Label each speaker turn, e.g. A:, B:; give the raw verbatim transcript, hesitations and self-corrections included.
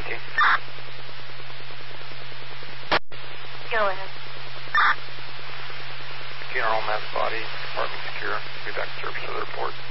A: T.
B: Go ahead.
A: Funeral, man's body, apartment secure. Be back to service for the report.